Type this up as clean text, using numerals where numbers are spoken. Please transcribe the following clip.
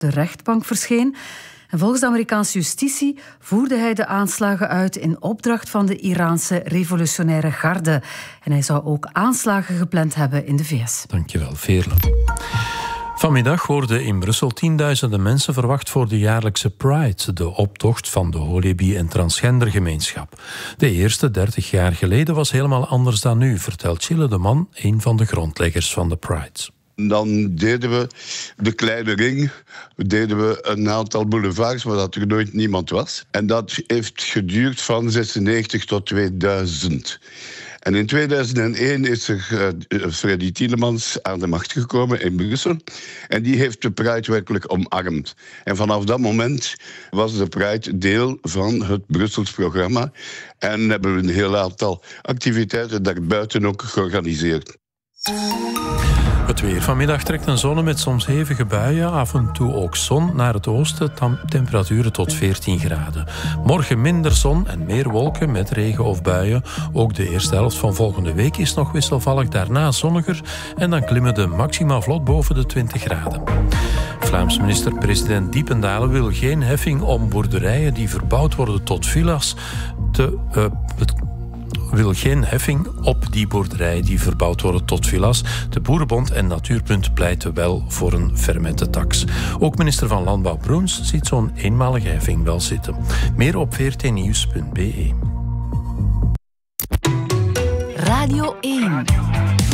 de rechtbank verscheen. En volgens de Amerikaanse justitie voerde hij de aanslagen uit in opdracht van de Iraanse revolutionaire garde. En hij zou ook aanslagen gepland hebben in de VS. Dankjewel, Veerle. Vanmiddag worden in Brussel tienduizenden mensen verwacht voor de jaarlijkse Pride, de optocht van de holebi- en transgendergemeenschap. De eerste 30 jaar geleden was helemaal anders dan nu, vertelt Chille de Man, een van de grondleggers van de Pride. Dan deden we de kleine ring, deden we een aantal boulevards waar dat er nooit niemand was. En dat heeft geduurd van 96 tot 2000. En in 2001 is er Freddy Tielemans aan de macht gekomen in Brussel. En die heeft de Pride werkelijk omarmd. En vanaf dat moment was de Pride deel van het Brussels programma. En hebben we een heel aantal activiteiten daarbuiten ook georganiseerd. Het weer. Vanmiddag trekt een zon met soms hevige buien, af en toe ook zon. Naar het oosten temperaturen tot 14 graden. Morgen minder zon en meer wolken met regen of buien. Ook de eerste helft van volgende week is nog wisselvallig, daarna zonniger. En dan klimmen de maxima vlot boven de 20 graden. Vlaams minister-president Diependalen wil geen heffing om boerderijen die verbouwd worden tot villa's wil geen heffing op die boerderijen die verbouwd worden tot villa's. De Boerenbond en Natuurpunt pleiten wel voor een fermentetax. Ook minister van Landbouw Broens ziet zo'n eenmalige heffing wel zitten. Meer op vrtnieuws.be. Radio 1.